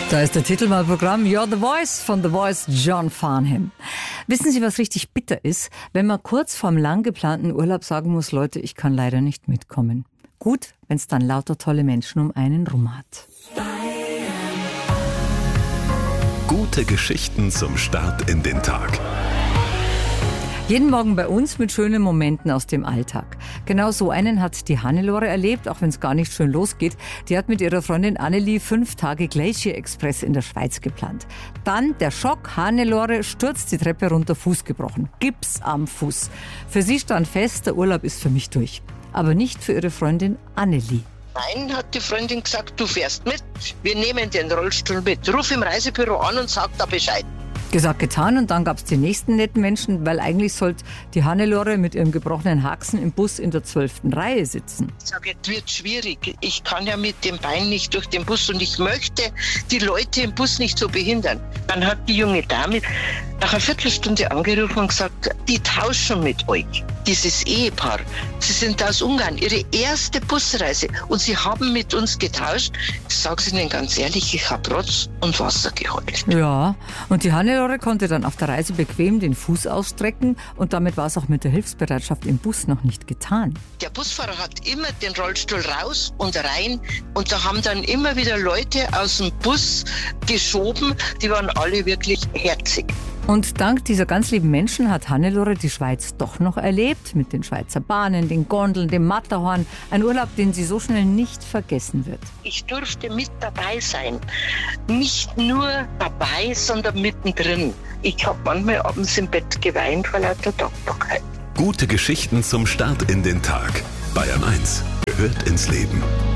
Da ist der Titel mal Programm You're the Voice von The Voice John Farnham. Wissen Sie, was richtig bitter ist? Wenn man kurz vorm lang geplanten Urlaub sagen muss, Leute, ich kann leider nicht mitkommen. Gut, wenn es dann lauter tolle Menschen um einen rum hat. Gute Geschichten zum Start in den Tag. Jeden Morgen bei uns mit schönen Momenten aus dem Alltag. Genau so einen hat die Hannelore erlebt, auch wenn es gar nicht schön losgeht. Die hat mit ihrer Freundin Annelie 5 Tage Glacier Express in der Schweiz geplant. Dann der Schock, Hannelore stürzt die Treppe runter, Fuß gebrochen. Gips am Fuß. Für sie stand fest, der Urlaub ist für mich durch. Aber nicht für ihre Freundin Annelie. Nein, hat die Freundin gesagt, du fährst mit, wir nehmen den Rollstuhl mit. Ruf im Reisebüro an und sag da Bescheid. Gesagt, getan, und dann gab es die nächsten netten Menschen, weil eigentlich sollte die Hannelore mit ihrem gebrochenen Haxen im Bus in der 12. Reihe sitzen. Ich sage, es wird schwierig. Ich kann ja mit dem Bein nicht durch den Bus und ich möchte die Leute im Bus nicht so behindern. Dann hat die junge Dame nach einer Viertelstunde angerufen und gesagt, die tauschen mit euch, dieses Ehepaar. Sie sind aus Ungarn, ihre erste Busreise und sie haben mit uns getauscht. Ich sage es Ihnen ganz ehrlich, ich habe Rotz und Wasser geheult. Ja, und die Hannelore konnte dann auf der Reise bequem den Fuß ausstrecken und damit war es auch mit der Hilfsbereitschaft im Bus noch nicht getan. Der Busfahrer hat immer den Rollstuhl raus und rein und da haben dann immer wieder Leute aus dem Bus geschoben, die waren alle wirklich herzig. Und dank dieser ganz lieben Menschen hat Hannelore die Schweiz doch noch erlebt, mit den Schweizer Bahnen, den Gondeln, dem Matterhorn. Ein Urlaub, den sie so schnell nicht vergessen wird. Ich durfte mit dabei sein. Nicht nur dabei, sondern mittendrin. Ich habe manchmal abends im Bett geweint, weil lauter Dankbarkeit. Gute Geschichten zum Start in den Tag. Bayern 1 gehört ins Leben.